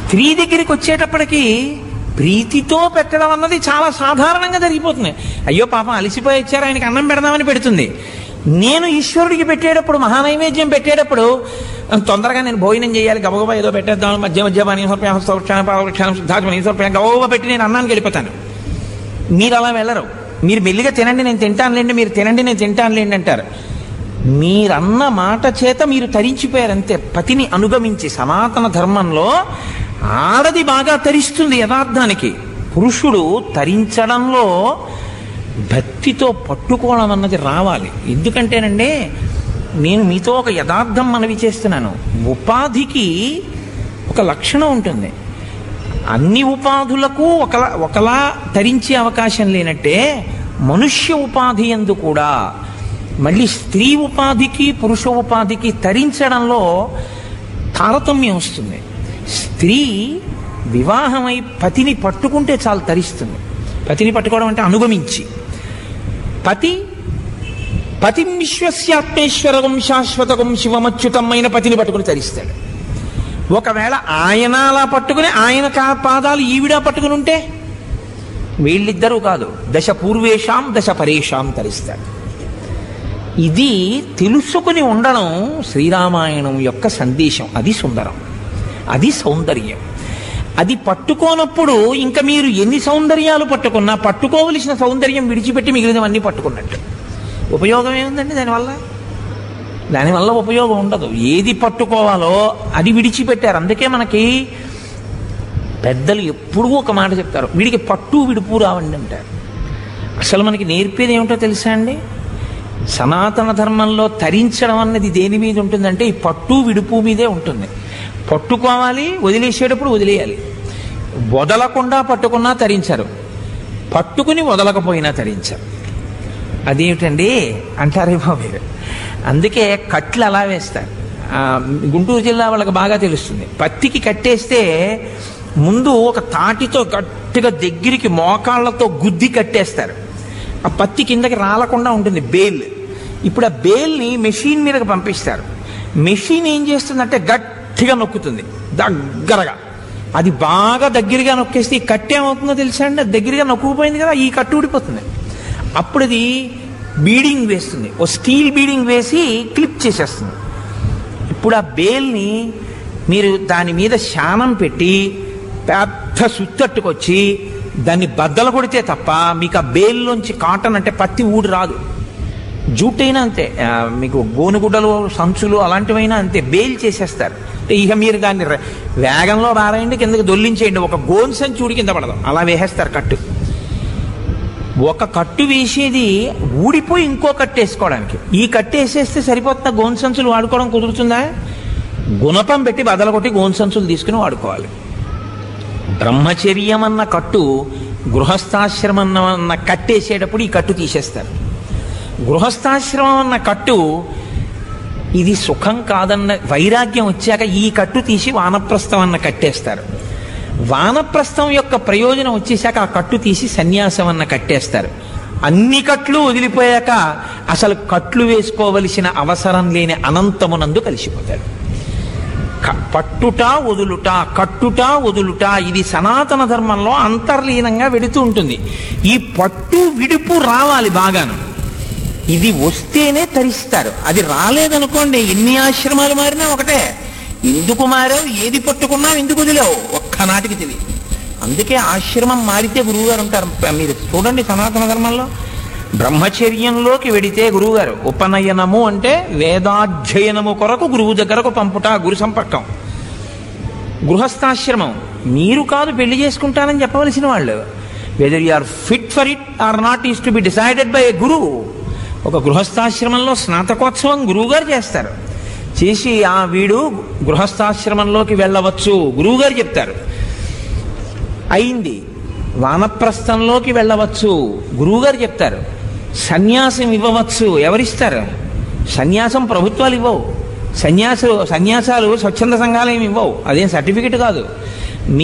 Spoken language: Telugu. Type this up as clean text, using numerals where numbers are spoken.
స్త్రీ దగ్గరికి వచ్చేటప్పటికి ప్రీతితో పెట్టడం అన్నది చాలా సాధారణంగా జరిగిపోతుంది. అయ్యో పాపం అలసిపోయి వచ్చారు, ఆయనకి అన్నం పెడదామని పెడుతుంది. నేను ఈశ్వరుడికి పెట్టేటప్పుడు, మహానైవేద్యం పెట్టేటప్పుడు తొందరగా నేను భోజనం చేయాలి, గబగబా ఏదో పెట్టేద్దాం, మధ్య మధ్య గబగబా పెట్టి నేను అన్నానికి వెళ్ళిపోతాను. మీరు అలా వెళ్ళరు. మీరు మెల్లిగా తినండి నేను తింటానులేండి, మీరు తినండి నేను తింటానులేండి అంటారు. మీరన్న మాట చేత మీరు తరించిపోయారు అంతే. పతిని అనుగమించి సనాతన ధర్మంలో ఆడది బాగా తరిస్తుంది యథార్థానికి. పురుషుడు తరించడంలో భక్తితో పట్టుకోవడం అన్నది రావాలి. ఎందుకంటేనండి, నేను మీతో ఒక యథార్థం మనవి చేస్తున్నాను. ఉపాధికి ఒక లక్షణం ఉంటుంది. అన్ని ఉపాధులకు ఒకలా తరించే అవకాశం లేనట్టే మనుష్య ఉపాధి యందు కూడా మళ్ళీ స్త్రీ ఉపాధికి పురుష ఉపాధికి తరించడంలో తారతమ్యం వస్తుంది. స్త్రీ వివాహమై పతిని పట్టుకుంటే చాలు తరిస్తుంది. పతిని పట్టుకోవడం అంటే అనుగమించి. పతిం విశ్వస్యాత్మేశ్వరగం శాశ్వతగం శివమచ్యుతమైన పతిని పట్టుకుని తరిస్తాడు. ఒకవేళ ఆయన అలా పట్టుకుని ఆయన పాదాలు ఈవిడ పట్టుకుని ఉంటే వీళ్ళిద్దరూ కాదు, దశ పూర్వేషాం దశ పరేషాం తరిస్తాడు. ఇది తెలుసుకుని ఉండడం శ్రీరామాయణం యొక్క సందేశం. అది సుందరం, అది సౌందర్యం. అది పట్టుకోనప్పుడు ఇంకా మీరు ఎన్ని సౌందర్యాలు పట్టుకున్నా పట్టుకోవలసిన సౌందర్యం విడిచిపెట్టి మిగిలినవన్నీ పట్టుకున్నట్టు. ఉపయోగం ఏముందండి దానివల్ల ఉపయోగం ఉండదు. ఏది పట్టుకోవాలో అది విడిచిపెట్టారు. అందుకే మనకి పెద్దలు ఎప్పుడూ ఒక మాట చెప్తారు, వీడికి పట్టు విడుపు రావండి అంటారు. అసలు మనకి నేర్పేది ఏమిటో తెలుసా అండి? సనాతన ధర్మంలో తరించడం అన్నది దేని మీద ఉంటుందంటే ఈ పట్టు విడుపు మీదే ఉంటుంది. పట్టుకోవాలి, వదిలేసేటప్పుడు వదిలేయాలి. వదలకుండా పట్టుకున్నా తరించరు, పట్టుకుని వదలకపోయినా తరించరు. అదేమిటండి అంటారేమో మీరు. అందుకే కట్లు అలా వేస్తారు. గుంటూరు జిల్లా వాళ్ళకి బాగా తెలుస్తుంది. పత్తికి కట్టేస్తే ముందు ఒక తాటితో గట్టిగా దగ్గరికి మోకాళ్లతో గుద్ది కట్టేస్తారు. ఆ పత్తి కిందకి రాలకుండా ఉంటుంది బేల్. ఇప్పుడు ఆ బేల్ని మెషిన్ మీదకి పంపిస్తారు. మెషిన్ ఏం చేస్తుందంటే గట్టిగా నొక్కుతుంది దగ్గరగా. అది బాగా దగ్గరగా నొక్కేస్తే ఈ కట్టు ఏమవుతుందో తెలుసా అండి? దగ్గరగా నొక్కుపోయింది కదా, ఈ కట్టు ఊడిపోతుంది. అప్పుడు అది బీడింగ్ వేస్తుంది, ఓ స్టీల్ బీడింగ్ వేసి క్లిప్ చేసేస్తుంది. ఇప్పుడు ఆ బేల్ని మీరు దాని మీద శానం పెట్టి పెద్ద సుత్తట్టుకొచ్చి దాన్ని బద్దలు కొడితే తప్ప మీకు ఆ బేల్లోంచి కాటన్ అంటే పత్తి ఊడి రాదు. జూట్ అయినా అంతే, మీకు గోనుగుడ్డలు సంచులు అలాంటివైనా అంతే, బేల్ చేసేస్తారు. ఇక మీరు దాన్ని వేగంలో బారేయండి, కిందకి దొల్లించేయండి, ఒక గోను సంచి ఊడి కింద పడదు, అలా వేసేస్తారు కట్టు. ఒక కట్టు వేసేది ఊడిపోయి ఇంకో కట్టు వేసుకోవడానికి. ఈ కట్టు వేసేస్తే సరిపోతుందా? గోను సంచులు వాడుకోవడం కుదురుతుందా? గుణపం పెట్టి బదలు కొట్టి గోను సంచులు తీసుకుని వాడుకోవాలి. బ్రహ్మచర్యం అన్న కట్టు, గృహస్థాశ్రమం అన్న కట్టేసేటప్పుడు ఈ కట్టు తీసేస్తారు. గృహస్థాశ్రమం అన్న కట్టు ఇది సుఖం కాదన్న వైరాగ్యం వచ్చాక ఈ కట్టు తీసి వానప్రస్థం అన్న కట్టేస్తారు. వానప్రస్థం యొక్క ప్రయోజనం వచ్చేసాక ఆ కట్టు తీసి సన్యాసం అన్న కట్టేస్తారు. అన్ని కట్లు వదిలిపోయాక అసలు కట్లు వేసుకోవలసిన అవసరం లేని అనంతమునందు కలిసిపోతాడు. పట్టుట వదులుట, కట్టుట వదులుట, ఇది సనాతన ధర్మంలో అంతర్లీనంగా వెడుతూ ఉంటుంది. ఈ పట్టు విడుపు రావాలి బాగాను. ఇది వస్తేనే తరిస్తారు. అది రాలేదనుకోండి, ఎన్ని ఆశ్రమాలు మారినా ఒకటే. ఎందుకు మారావు, ఏది పట్టుకున్నావు, ఎందుకు వదిలేవు, ఒక్కనాటికి తెలియదు. అందుకే ఆశ్రమం మారితే గురువుగారు ఉంటారు. మీరు చూడండి సనాతన ధర్మంలో బ్రహ్మచర్యంలోకి వెడితే గురువుగారు, ఉపనయనము అంటే వేదాధ్యయనము కొరకు గురువు దగ్గరకు పంపుట, గురు సంపర్కం. గృహస్థాశ్రమం మీరు కాదు పెళ్లి చేసుకుంటానని చెప్పవలసిన వాళ్ళు. Whether you are fit for it or not is to be decided by ఏ గురువు. ఒక గృహస్థాశ్రమంలో స్నాతకోత్సవం గురువుగారు చేస్తారు. చేసి వీడు గృహస్థాశ్రమంలోకి వెళ్ళవచ్చు గురువుగారు చెప్తారు. అయింది. వానప్రస్థంలోకి వెళ్ళవచ్చు గురువుగారు చెప్తారు. సన్యాసం ఇవ్వవచ్చు ఎవరిస్తారు? సన్యాసం ప్రభుత్వాలు ఇవ్వవు. సన్యాసాలు స్వచ్ఛంద సంఘాలు ఏమి ఇవ్వవు. అదేం సర్టిఫికెట్ కాదు.